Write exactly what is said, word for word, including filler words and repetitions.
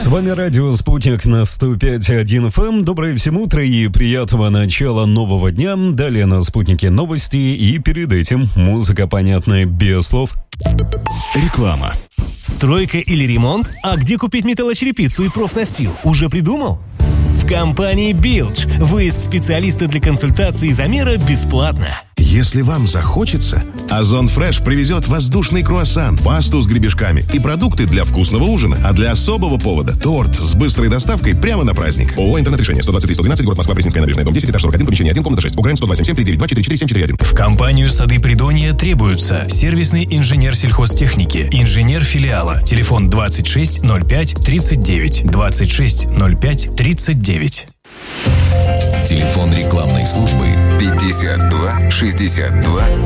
С вами радио «Спутник» на сто пять и один эф эм. Доброе всем утро и приятного начала нового дня. Далее на «Спутнике» новости и перед этим музыка, понятная без слов. Реклама. Стройка или ремонт? А где купить металлочерепицу и профнастил? Уже придумал? В компании Билдж. Выезд специалиста для консультации и замера бесплатно. Если вам захочется, Озон Фреш привезет воздушный круассан, пасту с гребешками и продукты для вкусного ужина. А для особого повода – торт с быстрой доставкой прямо на праздник. ООО «Интернет-решение», сто двадцать три сто двенадцать, город Москва, Пресненская набережная, дом десять, этаж сорок один, помещение один, комната шесть. Украин сто два семь семь три девять два четыре четыре семь четыре один. В компанию «Сады Придонья» требуются сервисный инженер сельхозтехники, инженер филиала. Телефон двадцать шесть ноль пять тридцать девять, двадцать шесть ноль пять тридцать девять. Телефон рекламной службы пятьдесят два шестьдесят два